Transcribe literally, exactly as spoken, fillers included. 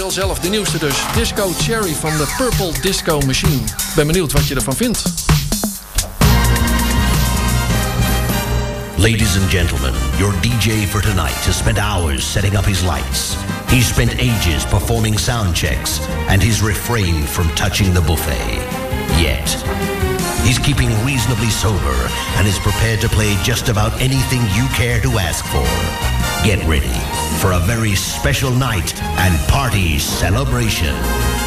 onderdeel zelf, de nieuwste dus. Disco Cherry van de Purple Disco Machine. Ben benieuwd wat je ervan vindt. Ladies and gentlemen, your D J for tonight has spent hours setting up his lights. He's spent ages performing sound checks, and he's refrained from touching the buffet. Yet, he's keeping reasonably sober and is prepared to play just about anything you care to ask for. Get ready for a very special night and party celebration.